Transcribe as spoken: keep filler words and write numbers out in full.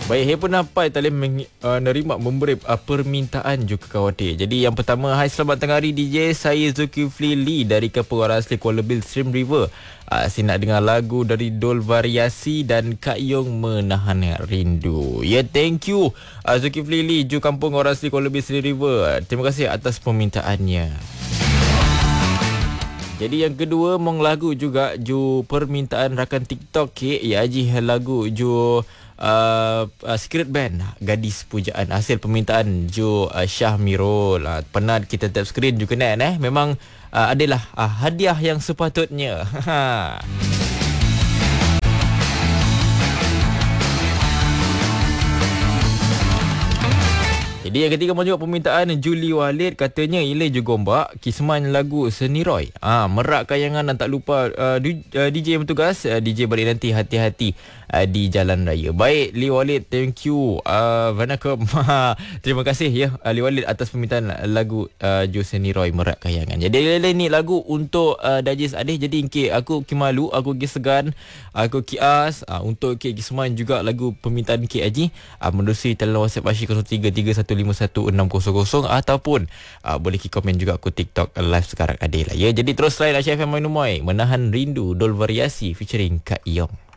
Baik, saya pun nampak tak boleh meng, uh, nerima memberi uh, permintaan juga khawatir. Jadi yang pertama, hai selamat tengah hari D J. Saya Zulkifli Lee dari Kampung Orang Asli Kuala Bil Stream River. Uh, saya nak dengar lagu dari Dol Variasi dan Kak Yong Menahan Rindu. Ya, yeah, thank you uh, Zulkifli Lee, Ju Kampung Orang Asli Kuala Bil Stream River. Uh, terima kasih atas permintaannya. Jadi yang kedua, mong lagu juga Ju permintaan rakan TikTok ke. Ya Haji, lagu Ju Uh, uh, Secret Band Gadis Pujaan, hasil permintaan Jo uh, Syah Mirul. uh, Pernah kita tap screen juga net eh. Memang uh, adalah uh, hadiah yang sepatutnya. Jadi yang ketiga, menjawab permintaan Julie Walid, katanya Ile juga ombak Kisman lagu Seniroy. Ah, merak kayangan dan tak lupa uh, D J yang bertugas, uh, D J balik nanti hati-hati uh, di jalan raya. Baik, Lee Walid, thank you. Uh, Vanakum. Terima kasih ya uh, Lee Walid atas permintaan lagu uh, Jo Seniroy, merak kayangan. Jadi lain ni lagu untuk uh, Dajis Adih. Jadi ke aku kimalu, aku ki segan, aku kias uh, untuk ke Kisman juga lagu permintaan K Haji. Uh, menerusi talian WhatsApp Asyik kosong tiga tiga satu lima satu enam kosong kosong ataupun uh, boleh ki komen juga aku TikTok live sekarang ada lah ya. Jadi terus lain Asyik F M Moy Menahan Rindu Dol Variasi featuring Kak Yong.